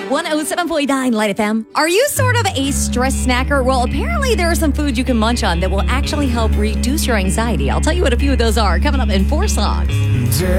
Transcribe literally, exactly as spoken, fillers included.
one oh seven point nine Light F M. Are you sort of a stress snacker? Well, apparently there are some foods you can munch on that will actually help reduce your anxiety. I'll tell you what a few of those are coming up in four songs.